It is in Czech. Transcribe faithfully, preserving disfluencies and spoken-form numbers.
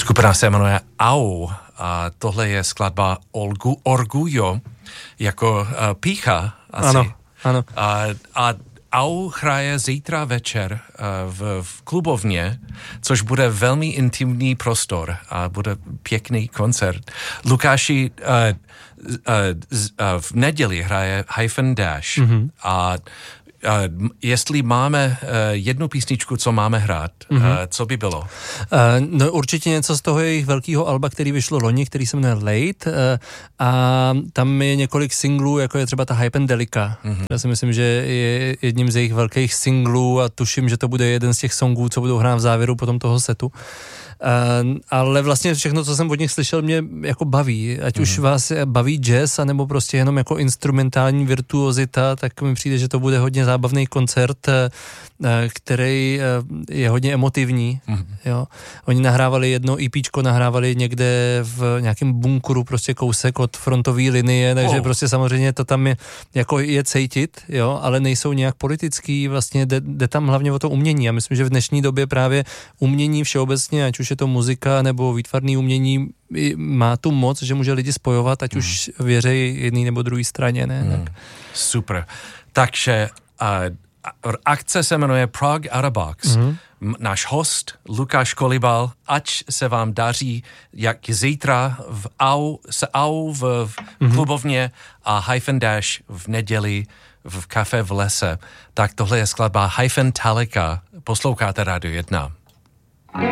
Skupina se jmenuje Au a tohle je skladba Orgu, Orgullo, jako uh, pícha asi. Ano, ano. A, a Au hraje zítra večer uh, v, v klubovně, což bude velmi intimní prostor a bude pěkný koncert. Lukáši, uh, uh, uh, v neděli hraje Hyphen Dash mm-hmm. a Uh, jestli máme uh, jednu písničku, co máme hrát, mm-hmm. uh, co by bylo? Uh, no určitě něco z toho jejich velkého alba, který vyšlo loni, který se jmenuje Late uh, a tam je několik singlů, jako je třeba ta Hypendelica. Mm-hmm. Já si myslím, že je jedním z jejich velkých singlů a tuším, že to bude jeden z těch songů, co budou hrát v závěru potom toho setu. Uh, ale vlastně všechno, co jsem od nich slyšel, mě jako baví. Ať mm. už vás baví jazz, anebo prostě jenom jako instrumentální virtuozita, tak mi přijde, že to bude hodně zábavný koncert, uh, který uh, je hodně emotivní. Mm. Jo. Oni nahrávali jedno EPčko, nahrávali někde v nějakém bunkru, prostě kousek od frontové linie, takže oh. prostě samozřejmě to tam je, jako je cítit, jo, ale nejsou nějak politický, vlastně jde, jde tam hlavně o to umění. Já myslím, že v dnešní době právě umění všeobecně, ať už je to muzika nebo výtvarné umění, má tu moc, že může lidi spojovat, ať mm. už věří jedné nebo druhé straně, ne? Mm. Tak. Super. Takže uh, akce se jmenuje Prague Out of Box. Mm. Náš host Lukáš Kolibal, ať se vám daří, jak zítra v Au, se Au v, v mm. klubovně a Hyphen Dash v neděli v kafe v lese. Tak tohle je skladba Hyphen Talika. Posloucháte Radio jedna.